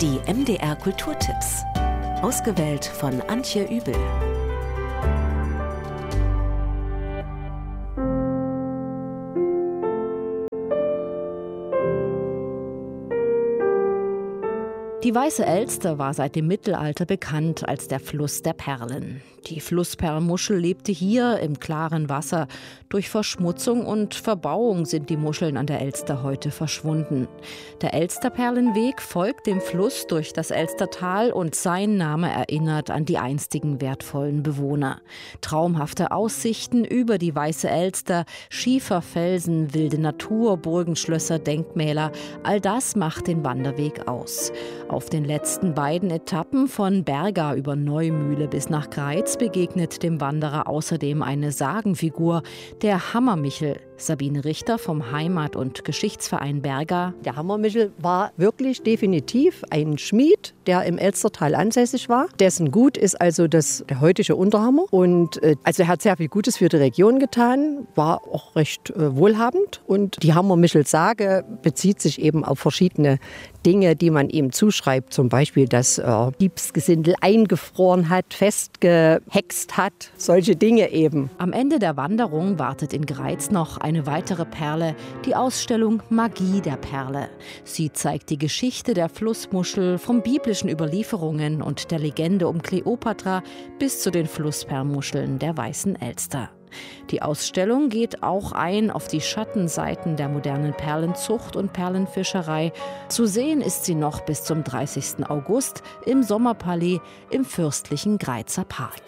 Die MDR Kulturtipps. Ausgewählt von Antje Übel. Die Weiße Elster war seit dem Mittelalter bekannt als der Fluss der Perlen. Die Flussperlmuschel lebte hier im klaren Wasser. Durch Verschmutzung und Verbauung sind die Muscheln an der Elster heute verschwunden. Der Elsterperlenweg folgt dem Fluss durch das Elstertal und sein Name erinnert an die einstigen wertvollen Bewohner. Traumhafte Aussichten über die Weiße Elster, Schieferfelsen, wilde Natur, Burgen, Schlösser, Denkmäler, all das macht den Wanderweg aus. Auf den letzten beiden Etappen von Berga über Neumühle bis nach Greiz begegnet dem Wanderer außerdem eine Sagenfigur, der Hammermichel. Sabine Richter vom Heimat- und Geschichtsverein Berga. Der Hammermichel war wirklich definitiv ein Schmied, der im Elstertal ansässig war. Dessen Gut ist also der heutige Unterhammer. Und also er hat sehr viel Gutes für die Region getan, war auch recht wohlhabend. Und die Hammermichel-Sage bezieht sich eben auf verschiedene Dinge, die man ihm zuschreibt. Zum Beispiel, dass er Diebsgesindel eingefroren hat, festgehext hat. Solche Dinge eben. Am Ende der Wanderung wartet in Greiz noch eine weitere Perle, die Ausstellung Magie der Perle. Sie zeigt die Geschichte der Flussmuschel von biblischen Überlieferungen und der Legende um Kleopatra bis zu den Flussperlmuscheln der Weißen Elster. Die Ausstellung geht auch ein auf die Schattenseiten der modernen Perlenzucht und Perlenfischerei. Zu sehen ist sie noch bis zum 30. August im Sommerpalais im fürstlichen Greizer Park.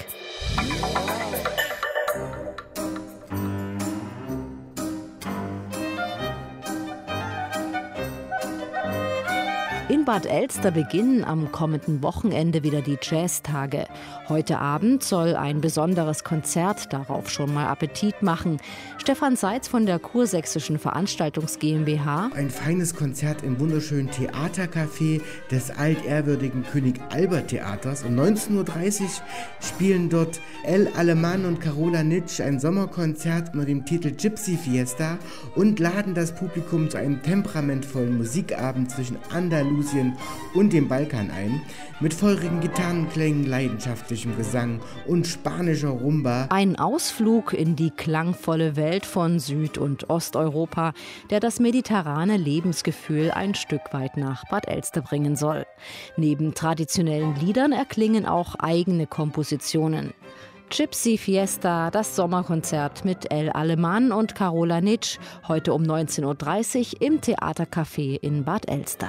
In Bad Elster beginnen am kommenden Wochenende wieder die Jazztage. Heute Abend soll ein besonderes Konzert darauf schon mal Appetit machen. Stefan Seitz von der Kursächsischen Veranstaltungs GmbH. Ein feines Konzert im wunderschönen Theatercafé des altehrwürdigen König Albert Theaters. Um 19:30 Uhr spielen dort El Aleman und Carola Nitsch ein Sommerkonzert unter dem Titel Gypsy Fiesta und laden das Publikum zu einem temperamentvollen Musikabend zwischen Andalusien und dem Balkan ein, mit feurigen Gitarrenklängen, leidenschaftlichem Gesang und spanischer Rumba. Ein Ausflug in die klangvolle Welt von Süd- und Osteuropa, der das mediterrane Lebensgefühl ein Stück weit nach Bad Elster bringen soll. Neben traditionellen Liedern erklingen auch eigene Kompositionen. Gypsy Fiesta, das Sommerkonzert mit El Aleman und Carola Nitsch, heute um 19:30 Uhr im Theatercafé in Bad Elster.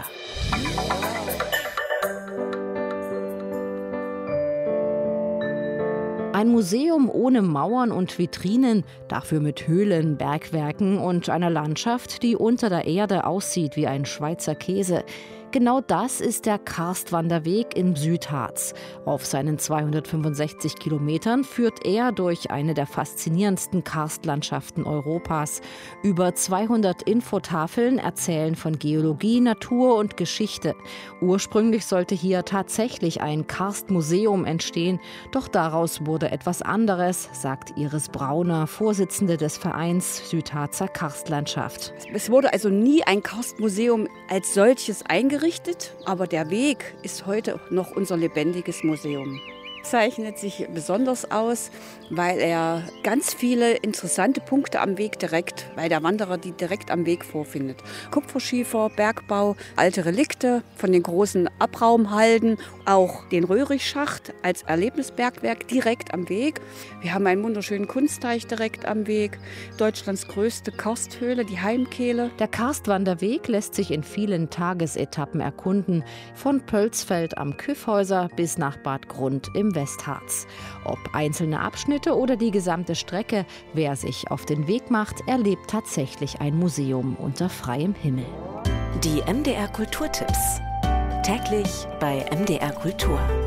Ein Museum ohne Mauern und Vitrinen, dafür mit Höhlen, Bergwerken und einer Landschaft, die unter der Erde aussieht wie ein Schweizer Käse. Genau das ist der Karstwanderweg im Südharz. Auf seinen 265 Kilometern führt er durch eine der faszinierendsten Karstlandschaften Europas. Über 200 Infotafeln erzählen von Geologie, Natur und Geschichte. Ursprünglich sollte hier tatsächlich ein Karstmuseum entstehen, doch daraus wurde etwas anderes, sagt Iris Brauner, Vorsitzende des Vereins Südharzer Karstlandschaft. Es wurde also nie ein Karstmuseum als solches eingerichtet, aber der Weg ist heute noch unser lebendiges Museum. Zeichnet sich besonders aus, weil er ganz viele interessante Punkte am Weg weil der Wanderer die direkt am Weg vorfindet. Kupferschiefer, Bergbau, alte Relikte von den großen Abraumhalden, auch den Röhrichschacht als Erlebnisbergwerk direkt am Weg. Wir haben einen wunderschönen Kunstteich direkt am Weg, Deutschlands größte Karsthöhle, die Heimkehle. Der Karstwanderweg lässt sich in vielen Tagesetappen erkunden, von Pölsfeld am Kyffhäuser bis nach Bad Grund im Westharz. Ob einzelne Abschnitte oder die gesamte Strecke, wer sich auf den Weg macht, erlebt tatsächlich ein Museum unter freiem Himmel. Die MDR Kulturtipps. Täglich bei MDR Kultur.